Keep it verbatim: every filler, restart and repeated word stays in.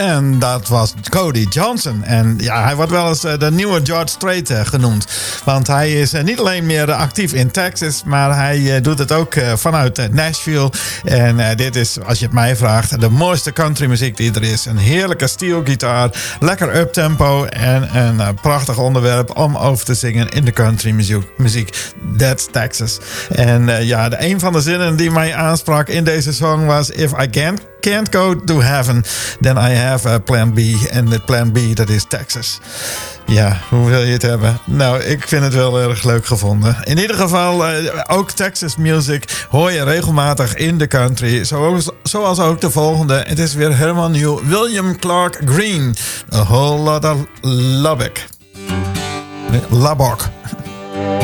En dat was Cody Johnson. En ja, hij wordt wel eens uh, de nieuwe George Strait uh, genoemd. Want hij is uh, niet alleen meer uh, actief in Texas, maar hij uh, doet het ook uh, vanuit uh, Nashville. En uh, dit is, als je het mij vraagt, de mooiste countrymuziek die er is. Een heerlijke steelgitaar, lekker uptempo en een uh, prachtig onderwerp om over te zingen in de countrymuziek. That's Texas. En uh, ja, de, een van de zinnen die mij aansprak in deze song was: If I can't Can't go to heaven, then I have a plan B. En de plan B, dat is Texas. Ja, hoe wil je het hebben? Nou, ik vind het wel erg leuk gevonden. In ieder geval, uh, ook Texas music hoor je regelmatig in de country. Zoals, zoals ook de volgende. Het is weer helemaal nieuw. William Clark Green. A whole lot of Lubbock. Lubbock.